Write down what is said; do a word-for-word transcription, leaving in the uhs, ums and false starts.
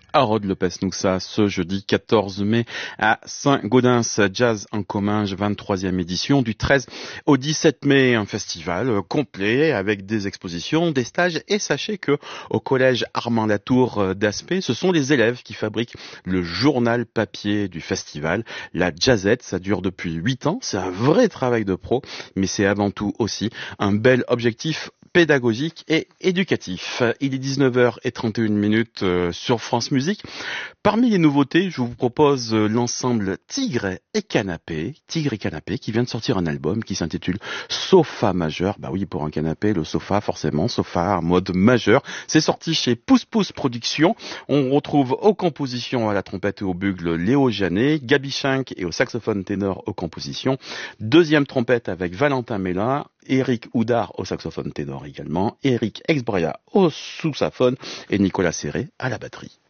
Harold Lopez-Noussa ce jeudi quatorze mai à Saint-Gaudens, Jazz en Comminges, vingt-troisième édition, du treize au dix-sept mai, un festival complet avec des expositions, des stages, et sachez que au collège Armand Latour d'Aspet, ce sont les élèves qui fabriquent le journal papier du festival, la Jazzette. Ça dure depuis huit ans, c'est un vrai travail de pro, mais c'est avant tout aussi un bel objectif pédagogique et éducatif. Il est dix-neuf heures trente et une minutes sur France Musique. Parmi les nouveautés, je vous propose l'ensemble Tigre et Canapé, Tigre et Canapé, qui vient de sortir un album qui s'intitule Sofa Majeur. Bah oui, pour un canapé, le sofa, forcément, sofa en mode majeur. C'est sorti chez Pousse Pousse Productions. On retrouve aux compositions à la trompette et au bugle Léo Janet, Gabi Schenk et au saxophone ténor aux compositions. Deuxième trompette avec Valentin Mélin, Eric Houdard au saxophone ténor également, Eric Exbria au sous-saphone et Nicolas Serré à la batterie.